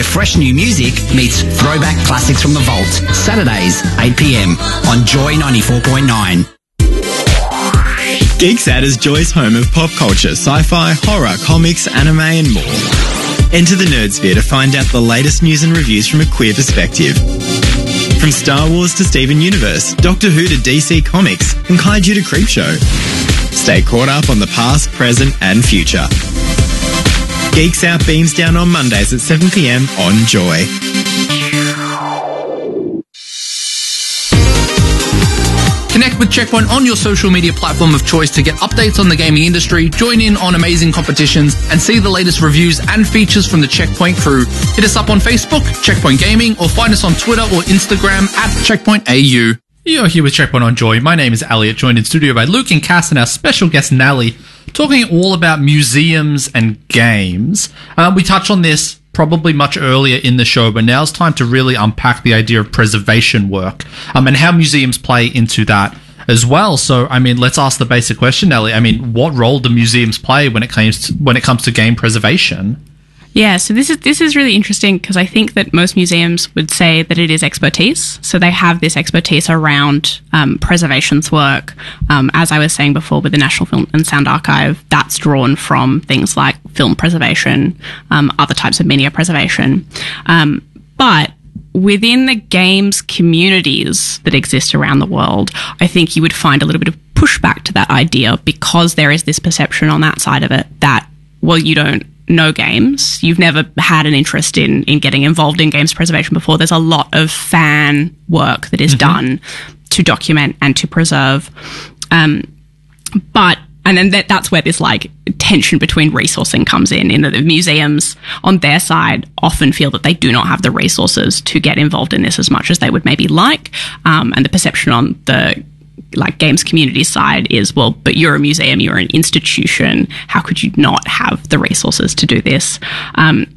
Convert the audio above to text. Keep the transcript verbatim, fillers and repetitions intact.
fresh new music meets throwback classics from the vault. Saturdays, eight p.m. on Joy ninety-four point nine. Geeks Out is Joy's home of pop culture, sci-fi, horror, comics, anime and more. Enter the Nerdsphere to find out the latest news and reviews from a queer perspective. From Star Wars to Steven Universe, Doctor Who to D C Comics, and Kaiju to Creepshow. Stay caught up on the past, present and future. Geeks Out beams down on Mondays at seven p.m. on Joy. Connect with Checkpoint on your social media platform of choice to get updates on the gaming industry, join in on amazing competitions, and see the latest reviews and features from the Checkpoint crew. Hit us up on Facebook, Checkpoint Gaming, or find us on Twitter or Instagram at Checkpoint A U. You're here with Checkpoint on Joy. My name is Elliot, joined in studio by Luke and Cass and our special guest Nally, talking all about museums and games. Uh, we touched on this probably much earlier in the show, but now's time to really unpack the idea of preservation work um, and how museums play into that as well. So, I mean, let's ask the basic question, Ellie. I mean, what role do museums play when it comes to, when it comes to game preservation? Yeah, so this is this is really interesting because I think that most museums would say that it is expertise. So they have this expertise around um, preservations work. Um, as I was saying before with the National Film and Sound Archive, that's drawn from things like film preservation, um, other types of media preservation. Um, but within the games communities that exist around the world, I think you would find a little bit of pushback to that idea because there is this perception on that side of it that, well, you don't know games. You've never had an interest in, in getting involved in games preservation before. There's a lot of fan work that is mm-hmm. done to document and to preserve. Um, but, and then that, that's where this like tension between resourcing comes in, in that the museums on their side often feel that they do not have the resources to get involved in this as much as they would maybe like. Um, and the perception on the like games community side is, well, but you're a museum, you're an institution, how could you not have the resources to do this? Um,